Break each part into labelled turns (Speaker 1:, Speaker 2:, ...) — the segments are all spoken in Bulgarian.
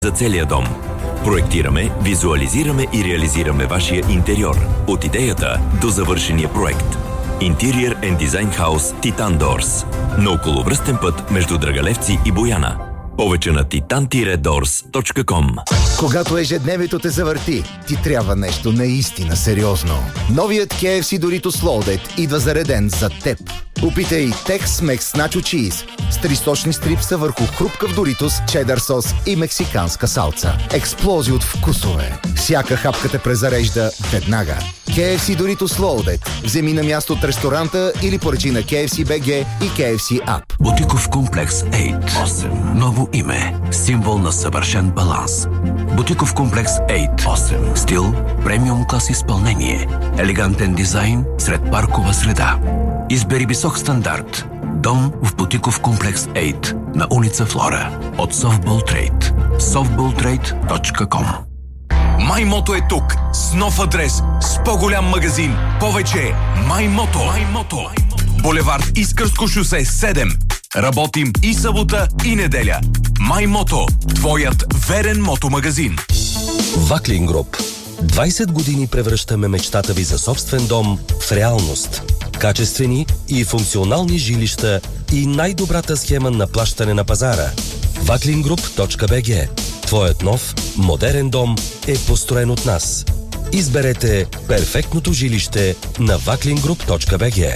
Speaker 1: за целия дом. Проектираме, визуализираме и реализираме вашия интериор. От идеята до завършения проект. Interior and Design House Titan Doors. На околовръстен път между Драгалевци и Бояна. Повече на titan-doors.com.
Speaker 2: Когато ежедневието те завърти, ти трябва нещо наистина сериозно. Новият KFC Doritos Loaded идва зареден за теб. Опитай Tex-Mex Nacho Cheese с 3 сочни стрипса върху хрупкав Doritos, чедър сос и мексиканска салца. Експлозия от вкусове. Всяка хапка те презарежда веднага. KFC Doritos Loaded. Вземи на място от ресторанта или поръчи на KFC BG и KFC App.
Speaker 3: Бутиков комплекс 8. Ново име. Символ на съвършен баланс. Бутиков комплекс 8. Стил, премиум клас изпълнение. Елегантен дизайн сред паркова среда. Избери висок стандарт. Дом в Бутиков комплекс 8 на улица Флора от Softball Trade. softballtrade.com.
Speaker 4: MyMoto е тук с нов адрес, с по-голям магазин, повече MyMoto. Булевард Искърско шосе 7. Работим и събота, и неделя. MyMoto, твоят верен мотомагазин.
Speaker 5: Ваклин Груп. 20 години превръщаме мечтата ви за собствен дом в реалност. Качествени и функционални жилища и най-добрата схема на плащане на пазара. Vaklingroup.bg. Твоят нов, модерен дом е построен от нас. Изберете перфектното жилище на vaklingroup.bg.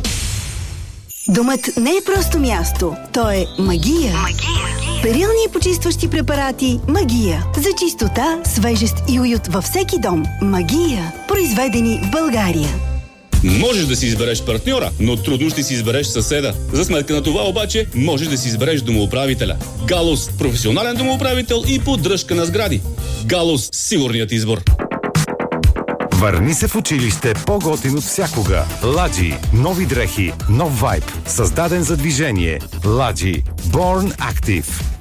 Speaker 6: Домът не е просто място, то е магия. Перилни и почистващи препарати Магия. За чистота, свежест и уют във всеки дом. Магия. Произведени в България.
Speaker 7: Можеш да си избереш партньора, но трудно ще си избереш съседа. За сметка на това обаче, можеш да си избереш домоуправителя. Галус – професионален домоуправител и поддръжка на сгради. Галус – сигурният избор.
Speaker 8: Върни се в училище по-готин от всякога. Ладжи. Нови дрехи, нов вайб. Създаден за движение. Ладжи. Born Active.